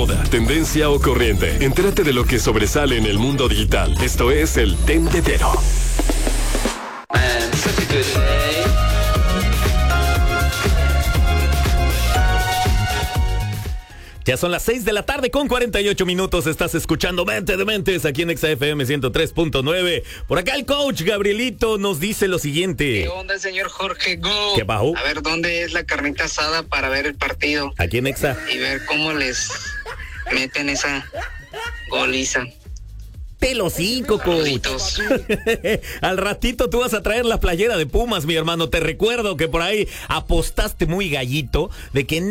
moda, tendencia o corriente. Entérate de lo que sobresale en el mundo digital. Esto es el Tendedero. Ya son las 6 de la tarde con 48 minutos. Estás escuchando Mente de Mentes aquí en XFM 103.9. Por acá el coach Gabrielito nos dice lo siguiente. ¿Qué onda, señor Jorge Go? ¿Qué bajo? A ver, ¿dónde es la carnita asada para ver el partido? Aquí en Exa. Y ver cómo les meten esa goliza. Pelo 5, coach. Al ratito tú vas a traer la playera de Pumas, mi hermano. Te recuerdo que por ahí apostaste muy gallito de que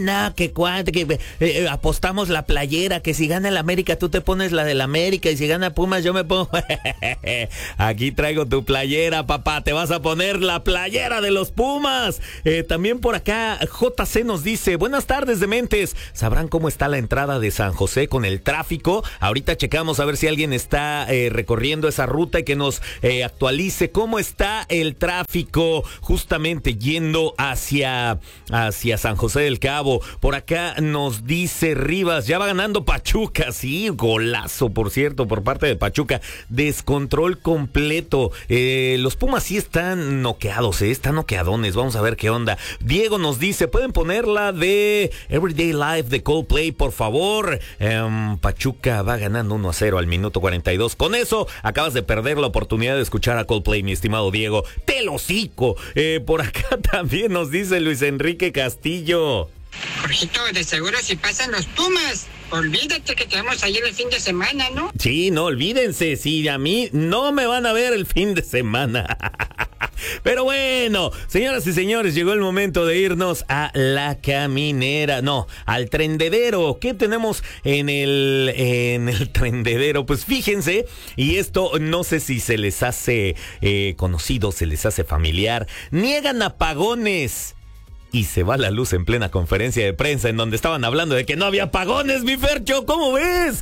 que apostamos la playera, que si gana el América tú te pones la del América y si gana Pumas yo me pongo. Aquí traigo tu playera, papá. Te vas a poner la playera de los Pumas. También por acá JC nos dice: buenas tardes, dementes. ¿Sabrán cómo está la entrada de San José con el tráfico? Ahorita checamos a ver si alguien está recorriendo esa ruta y que nos actualice cómo está el tráfico justamente yendo hacia San José del Cabo. Por acá nos dice Rivas, ya va ganando Pachuca. Sí, golazo, por cierto, por parte de Pachuca. Descontrol completo. Los Pumas sí están noqueados, están noqueadones. Vamos a ver qué onda. Diego nos dice, ¿pueden poner la de Everyday Life de Coldplay, por favor? Pachuca va ganando 1-0 al minuto 42. Con eso, acabas de perder la oportunidad de escuchar a Coldplay, mi estimado Diego. ¡Te lo hocico! Por acá también nos dice Luis Enrique Castillo. Jorgito, de seguro si pasan los Pumas, olvídate que tenemos ayer el fin de semana, ¿no? Sí, no, olvídense, sí, a mí no me van a ver el fin de semana. Pero bueno, señoras y señores, llegó el momento de irnos a la caminera, no, al trendedero. ¿Qué tenemos en el trendedero? Pues fíjense, y esto no sé si se les hace conocido, se les hace familiar. Niegan apagones. Y se va la luz en plena conferencia de prensa en donde estaban hablando de que no había apagones, mi Fercho. ¿Cómo ves?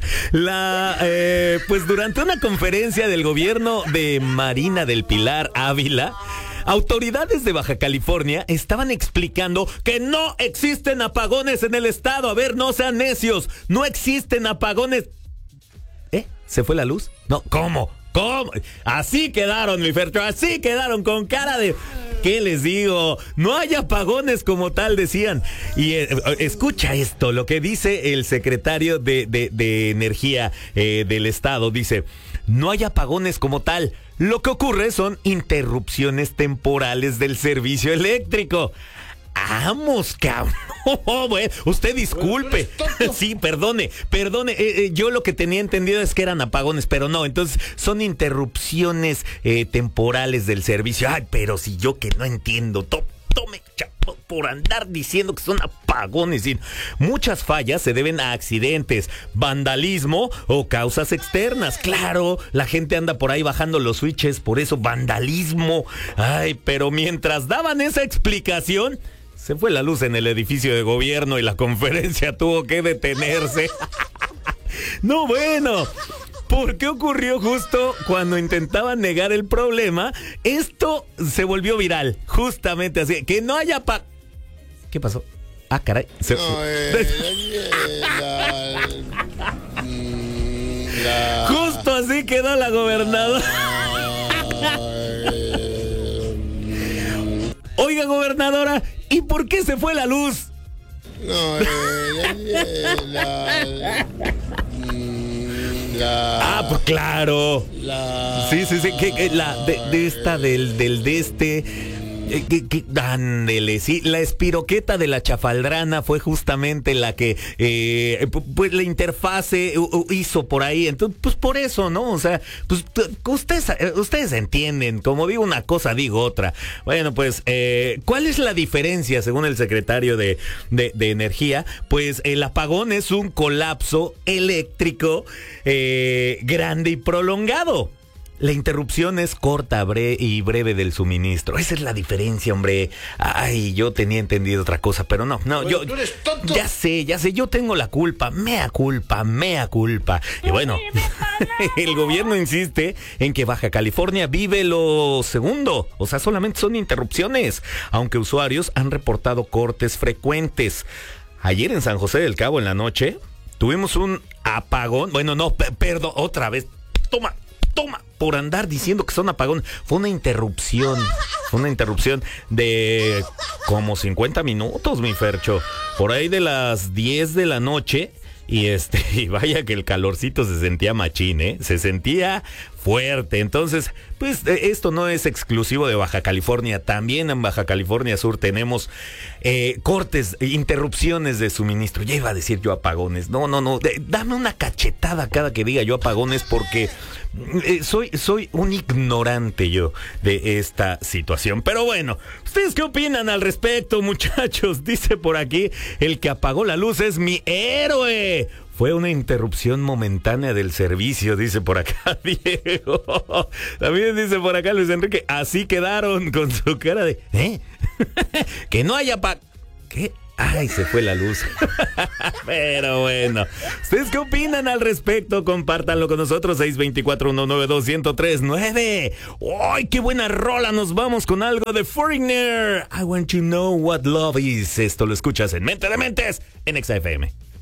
Pues durante una conferencia del gobierno de Marina del Pilar Ávila, autoridades de Baja California estaban explicando que no existen apagones en el estado. A ver, no sean necios, no existen apagones. ¿Se fue la luz? No, ¿cómo? Así quedaron, mi Fercho, así quedaron con cara de... ¿Qué les digo? No hay apagones como tal, decían. Y escucha esto, lo que dice el secretario de Energía del estado. Dice, no hay apagones como tal. Lo que ocurre son interrupciones temporales del servicio eléctrico. ¡Vamos, cabrón! Bueno, usted disculpe. Sí, perdone. Yo lo que tenía entendido es que eran apagones, pero no. Entonces, son interrupciones temporales del servicio. Ay, pero si yo que no entiendo. Tome chapo por andar diciendo que son apagones. Muchas fallas se deben a accidentes, vandalismo o causas externas. Claro, la gente anda por ahí bajando los switches, por eso vandalismo. Ay, pero mientras daban esa explicación, se fue la luz en el edificio de gobierno y la conferencia tuvo que detenerse. No, bueno. ¿Por qué ocurrió justo cuando intentaban negar el problema? Esto se volvió viral, justamente así. Que no haya ¿Qué pasó? Ah, caray. Justo así quedó la gobernadora. Oiga, gobernadora, ¿y por qué se fue la luz? Pues claro. Sí. Que ándele, sí, la espiroqueta de la chafaldrana fue justamente la que pues la interfase hizo por ahí. Entonces, pues por eso, ¿no? O sea, pues ustedes entienden, como digo una cosa, digo otra. Bueno, pues, ¿cuál es la diferencia según el secretario de Energía? Pues el apagón es un colapso eléctrico grande y prolongado. La interrupción es corta y breve del suministro. Esa es la diferencia, hombre. Ay, yo tenía entendido otra cosa, pero no. Bueno, yo tú eres tonto. Ya sé, yo tengo la culpa. Mea culpa. Y bueno, el gobierno insiste en que Baja California vive lo segundo. O sea, solamente son interrupciones, aunque usuarios han reportado cortes frecuentes. Ayer en San José del Cabo en la noche tuvimos un apagón. Bueno, no, perdón, otra vez. Toma, por andar diciendo que son apagón. Fue una interrupción de como 50 minutos, mi Fercho. Por ahí de las 10 de la noche. Y y vaya que el calorcito se sentía machín, ¿eh? Se sentía fuerte. Entonces, pues esto no es exclusivo de Baja California. También en Baja California Sur tenemos cortes, interrupciones de suministro. Ya iba a decir yo apagones. No. Dame una cachetada cada que diga yo apagones porque soy un ignorante yo de esta situación. Pero bueno, ¿ustedes qué opinan al respecto, muchachos? Dice por aquí, el que apagó la luz es mi héroe. Fue una interrupción momentánea del servicio, dice por acá Diego. También dice por acá Luis Enrique, así quedaron con su cara de... que no haya ¿Qué? Ay, se fue la luz. Pero bueno, ¿ustedes qué opinan al respecto? Compártanlo con nosotros, 624-192-1039. ¡Ay, qué buena rola! Nos vamos con algo de Foreigner. I want to know what love is. Esto lo escuchas en Mente de Mentes, en XFM.